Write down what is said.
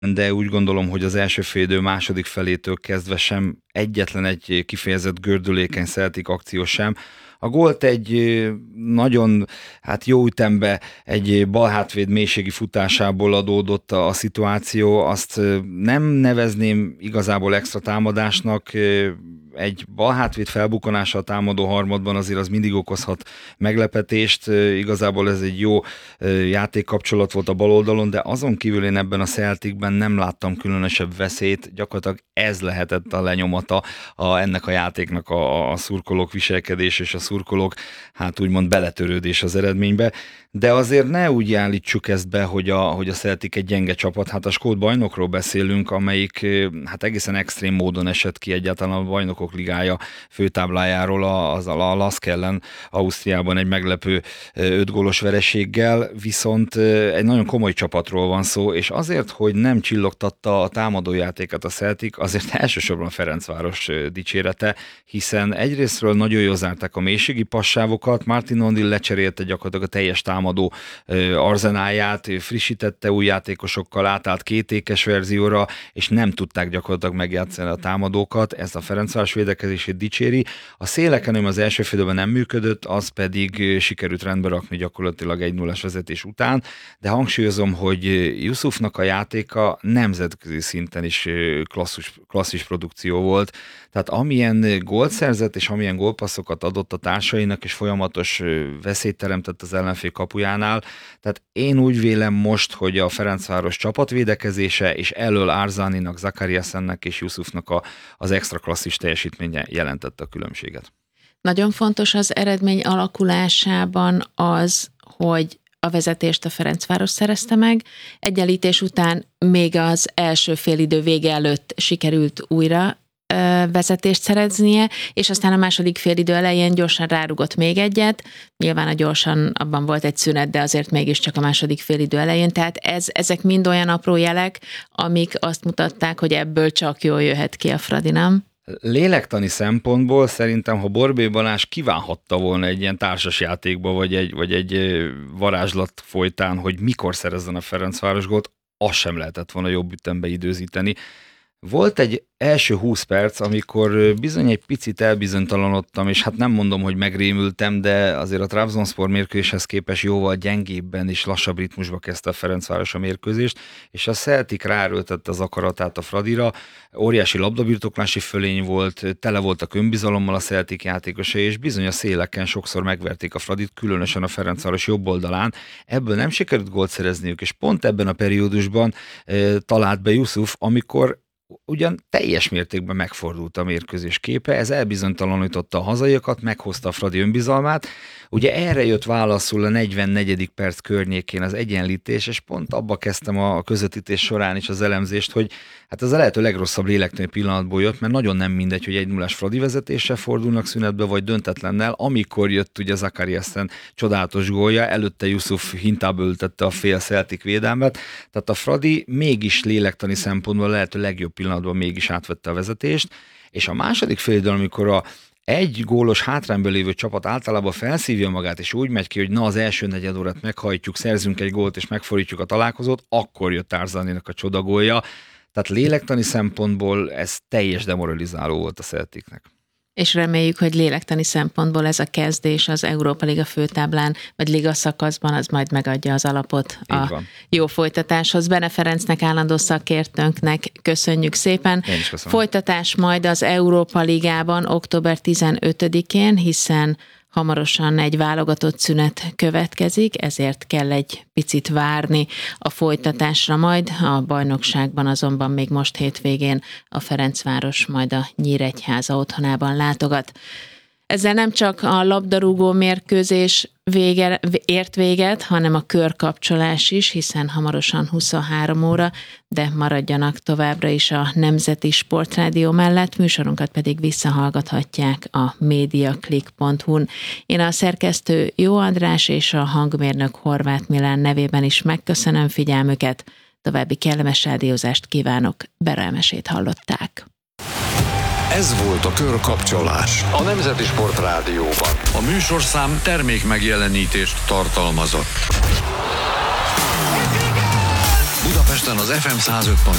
de úgy gondolom, hogy az első félidő második felétől kezdve sem egyetlen egy kifejezett gördülékeny Celtic akció sem. A gólt egy nagyon jó ütembe egy balhátvéd mélységi futásából adódott a szituáció, azt nem nevezném igazából extra támadásnak, egy balhátvéd felbukkanása a támadó harmadban azért az mindig okozhat meglepetést, igazából ez egy jó játékkapcsolat volt a bal oldalon, de azon kívül én ebben a Celticben nem láttam különösebb veszélyt, gyakorlatilag ez lehetett a lenyomata ennek a játéknak a szurkolók viselkedés és a szurkolók úgymond beletörődés az eredménybe, de azért ne úgy állítsuk ezt be, hogy a Celtic egy gyenge csapat, a skót bajnokról beszélünk, amelyik egészen extrém módon esett ki egyáltalán a Bajnokok Ligája főtáblájáról a LASK ellen Ausztriában egy meglepő 5 gólos vereséggel, viszont egy nagyon komoly csapatról van szó, és azért, hogy nem csillogtatta a támadójátéket a Celtic, azért elsősorban a Ferencváros dicsérete, hiszen egyrésztről nagyon jól zárták a mélységi passávokat, Martin O'Neill lecserélte gyakorlatilag a teljes támadó arzenáját, frissítette új játékosokkal, átállt kétékes verzióra, és nem tudták gyakorlatilag megjátszani a támadókat, ez a Ferencváros védekezését dicséri. A széleken, az első félidőben nem működött, az pedig sikerült rendbe rakni gyakorlatilag 1-0-as vezetés után, de hangsúlyozom, hogy Yusufnak a játéka nemzetközi szinten is klasszis produkció volt, tehát amilyen gólt szerzett, és amilyen gólpasszokat adott a társainak, és folyamatos veszélyt teremtett az ellenfél kapujánál, tehát én úgy vélem most, hogy a Ferencváros csapatvédekezése, és elől Arzaninak, Zakariasennek és Yusufnak az extra klasszis teljesítménye jelentette a különbséget. Nagyon fontos az eredmény alakulásában az, hogy a vezetést a Ferencváros szerezte meg. Egyenlítés után még az első félidő vége előtt sikerült újra vezetést szereznie, és aztán a második félidő elején gyorsan rárugott még egyet. Nyilván a gyorsan abban volt egy szünet, de azért mégiscsak a második félidő elején. Tehát ezek mind olyan apró jelek, amik azt mutatták, hogy ebből csak jól jöhet ki a Fradi, nem? Lélektani szempontból szerintem, ha Borbély Balázs kívánhatta volna egy ilyen társasjátékba, vagy egy varázslat folytán, hogy mikor szerezzen a Ferencváros gólt, azt sem lehetett volna jobb ütembe időzíteni. Volt egy első 20 perc, amikor bizony egy picit elbizonytalanodtam, és nem mondom, hogy megrémültem, de azért a Trabzonspor mérkőzéshez képest jóval gyengébben és lassabb ritmusba kezdte a Ferencváros a mérkőzést, és a Celtic ráerőltette az akaratát a Fradira, óriási labdabirtoklási fölény volt, tele voltak önbizalommal a Celtic játékosai, és bizony a széleken sokszor megverték a Fradit, különösen a Ferencváros jobb oldalán. Ebből nem sikerült gólt szerezniük, és pont ebben a periódusban talált be Yusuf, amikor ugyan teljes mértékben megfordult a mérkőzés képe, ez elbizonytalanította a hazaiakat, meghozta a Fradi önbizalmát. Ugye erre jött válaszul a 44. perc környékén az egyenlítés, és pont abba kezdtem a közvetítés során is az elemzést, hogy ez a lehető legrosszabb lélektani pillanatból jött, mert nagyon nem mindegy, hogy 1-0-as Fradi vezetéssel fordulnak szünetbe, vagy döntetlennel, amikor jött ugye Zakariasen csodálatos gólja, előtte Yusuf hintába ültette a fél Celtic védelmet, tehát a Fradi mégis lélektani szempontból lehető legjobb pillanatban mégis átvette a vezetést, és a második félidőn, amikor a egy gólos hátrányban lévő csapat általában felszívja magát, és úgy megy ki, hogy na az első negyedórát meghajtjuk, szerzünk egy gólt, és megfordítjuk a találkozót, akkor jött Arzaninak a csodagólja. Tehát lélektani szempontból ez teljes demoralizáló volt a Celticnek. És reméljük, hogy lélektani szempontból ez a kezdés az Európa Liga főtáblán, vagy Liga szakaszban, az majd megadja az alapot a jó folytatáshoz. Bene Ferencnek, állandó szakértőnknek köszönjük szépen. Folytatás majd az Európa Ligában október 15-én, hiszen hamarosan egy válogatott szünet következik, ezért kell egy picit várni a folytatásra majd. A bajnokságban azonban még most hétvégén a Ferencváros majd a Nyíregyháza otthonában látogat. Ezzel nem csak a labdarúgó mérkőzés ért véget, hanem a körkapcsolás is, hiszen hamarosan 23 óra, de maradjanak továbbra is a Nemzeti Sportrádió mellett, műsorunkat pedig visszahallgathatják a mediaclick.hu-n. Én a szerkesztő Jó András és a hangmérnök Horváth Milán nevében is megköszönöm figyelmüket, további kellemes rádiózást kívánok, Berelmesét hallották. Ez volt a Körkapcsolás a Nemzeti Sport Rádióban. A műsorszám termék megjelenítést tartalmazott. Budapest Budapesten az FM 105.